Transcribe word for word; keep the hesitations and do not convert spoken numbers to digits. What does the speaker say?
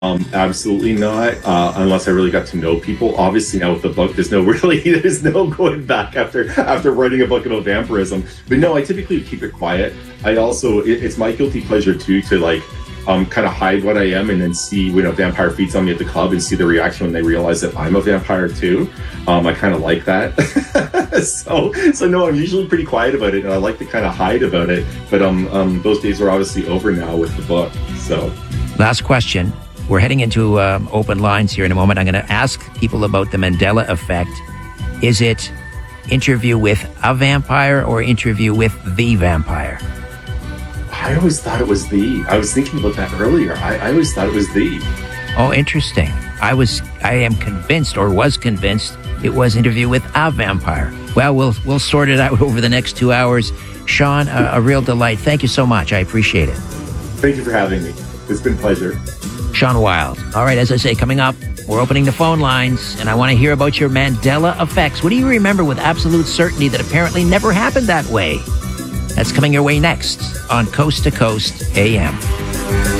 Um, absolutely not, uh, unless I really got to know people. Obviously, now with the book, there's no really, there's no going back after after writing a book about vampirism. But no, I typically keep it quiet. I also, it, it's my guilty pleasure too to like um, kind of hide what I am and then see when a vampire feeds on me at the club and see the reaction when they realize that I'm a vampire too. Um, I kind of like that. so, so no, I'm usually pretty quiet about it, and I like to kind of hide about it. But um, um, those days are obviously over now with the book. So, last question. We're heading into um, open lines here in a moment. I'm going to ask people about the Mandela effect. Is it interview with a vampire or interview with the vampire? I always thought it was the. I was thinking about that earlier. I, I always thought it was the. Oh, interesting. I was, I am convinced, or was convinced, it was interview with a vampire. Well, we'll we'll sort it out over the next two hours. Sean, a, a real delight. Thank you so much. I appreciate it. Thank you for having me. It's been a pleasure. Sean Wild. All right, as I say, coming up, we're opening the phone lines, and I want to hear about your Mandela effects. What do you remember with absolute certainty that apparently never happened that way? That's coming your way next on Coast to Coast A M.